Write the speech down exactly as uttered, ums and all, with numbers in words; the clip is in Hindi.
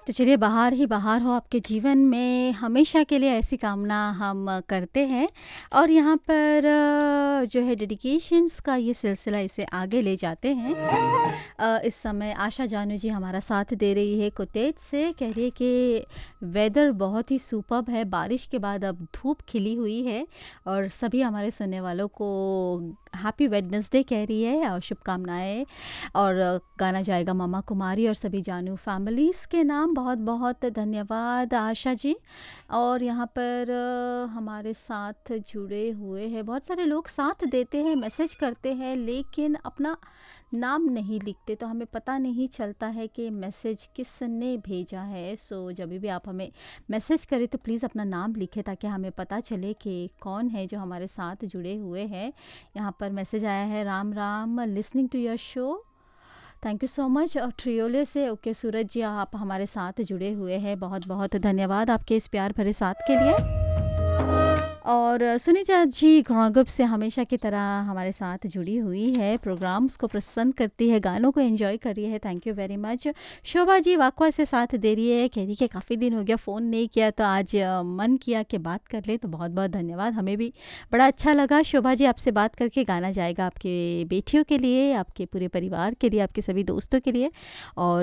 तो चलिए बाहर ही बाहर हो आपके जीवन में हमेशा के लिए ऐसी कामना हम करते हैं और यहाँ पर अ, जो है डेडिकेशंस का ये सिलसिला इसे आगे ले जाते हैं। अ, इस समय आशा जानू जी हमारा साथ दे रही है कोटेज से, कह रही है कि वेदर बहुत ही सुपर्ब है, बारिश के बाद अब धूप खिली हुई है और सभी हमारे सुनने वालों को हैप्पी वेडनेसडे कह रही है और शुभकामनाएं। और अ, गाना जाएगा ममा कुमारी और सभी जानू फैमिलीज़ के नाम। बहुत बहुत धन्यवाद आशा जी। और यहाँ पर अ, हमारे साथ जुड़े हुए हैं बहुत सारे लोग, साथ देते हैं, मैसेज करते हैं, लेकिन अपना नाम नहीं लिखते, तो हमें पता नहीं चलता है कि मैसेज किसने भेजा है। सो जब भी आप हमें मैसेज करें तो प्लीज़ अपना नाम लिखें ताकि हमें पता चले कि कौन है जो हमारे साथ जुड़े हुए हैं। यहाँ पर मैसेज आया है, Ram Ram, listening to your show, thank you so much. और ट्रियोले से ओके सूरज जी आप हमारे साथ जुड़े हुए हैं, बहुत बहुत धन्यवाद आपके इस प्यार भरे साथ के लिए। और सुनीता जी ग्रांगप से हमेशा की तरह हमारे साथ जुड़ी हुई है, प्रोग्राम्स को पसंद करती है, गानों को एंजॉय कर रही है, thank you very much. Shobha ji वाकवा से साथ दे रही है, कह रही कि काफ़ी दिन हो गया फ़ोन नहीं किया तो आज अ, मन किया कि बात कर ले, तो बहुत बहुत धन्यवाद, हमें भी बड़ा अच्छा लगा शोभा जी आपसे बात करके। गाना जाएगा आपके बेटियों के लिए, आपके पूरे परिवार के लिए, आपके सभी दोस्तों के लिए। और